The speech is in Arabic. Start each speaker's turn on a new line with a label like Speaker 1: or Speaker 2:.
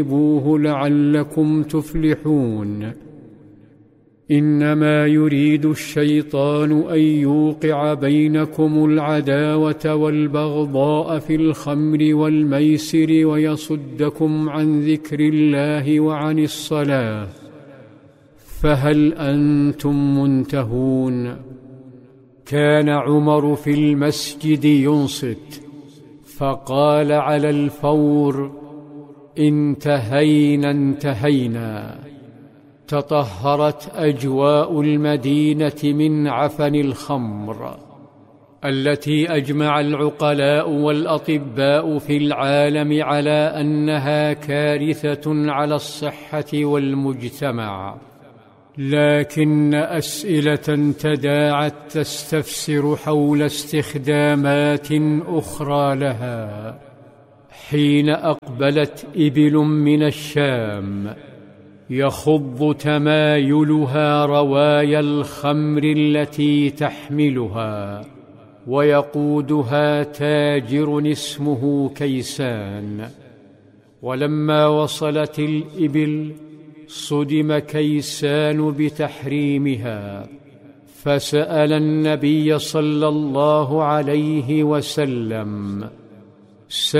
Speaker 1: فاجتنبوه لعلكم تفلحون. إنما يريد الشيطان أن يوقع بينكم العداوة والبغضاء في الخمر والميسر ويصدكم عن ذكر الله وعن الصلاة، فهل أنتم منتهون؟ كان عمر في المسجد ينصت، فقال على الفور: انتهينا انتهينا. تطهرت أجواء المدينة من عفن الخمر التي أجمع العقلاء والأطباء في العالم على أنها كارثة على الصحة والمجتمع، لكن أسئلة تداعت تستفسر حول استخدامات أخرى لها، حين أقبلت إبل من الشام يخض تمايلها روايا الخمر التي تحملها، ويقودها تاجر اسمه كيسان. ولما وصلت الإبل صدم كيسان بتحريمها، فسأل النبي صلى الله عليه وسلم: